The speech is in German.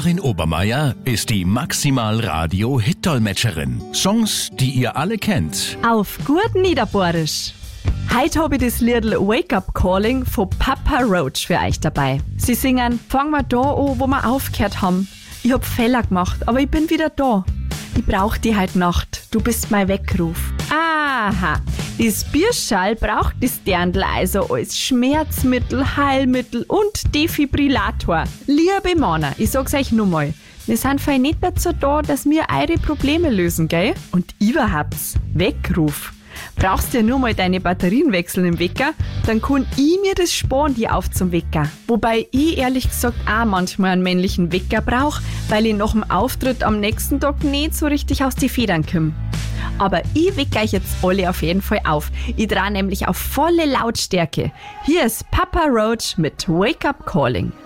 Karin Obermeier ist die Maximal-Radio-Hit-Dolmetscherin. Songs, die ihr alle kennt. Auf gut Niederbohrisch. Heute habe ich das Liedl Wake Up Calling von Papa Roach für euch dabei. Sie singen, fangen wir da an, wo wir aufgehört haben. Ich hab Fehler gemacht, aber ich bin wieder da. Ich brauch die heute Nacht, du bist mein Weckruf. Aha, das Bierschall braucht das Dirndl also als Schmerzmittel, Heilmittel und Defibrillator. Liebe Männer, ich sag's euch nur mal, wir sind fein nicht dazu da, dass wir eure Probleme lösen, gell? Und überhaupt, Weckruf. Brauchst du ja nur mal deine Batterien wechseln im Wecker, dann kann ich mir das sparen, die auf zum Wecker. Wobei ich ehrlich gesagt auch manchmal einen männlichen Wecker brauche, weil ich nach dem Auftritt am nächsten Tag nicht so richtig aus die Federn komme. Aber ich wecke euch jetzt alle auf jeden Fall auf. Ich drehe nämlich auf volle Lautstärke. Hier ist Papa Roach mit Wake Up Calling.